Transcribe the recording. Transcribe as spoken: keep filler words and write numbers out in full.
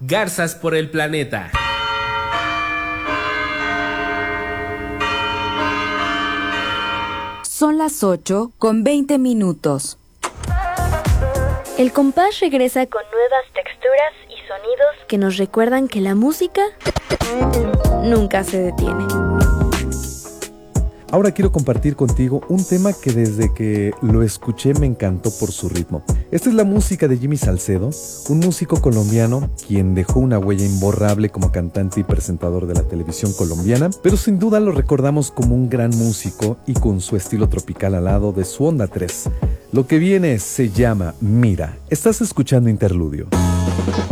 Garzas por el planeta. Son las ocho con veinte minutos. El compás regresa con nuevas texturas y sonidos que nos recuerdan que la música nunca se detiene. Ahora quiero compartir contigo un tema que desde que lo escuché me encantó por su ritmo. Esta es la música de Jimmy Salcedo, un músico colombiano quien dejó una huella imborrable como cantante y presentador de la televisión colombiana, pero sin duda lo recordamos como un gran músico y con su estilo tropical al lado de su Onda tres. Lo que viene se llama Mira. Estás escuchando Interludio.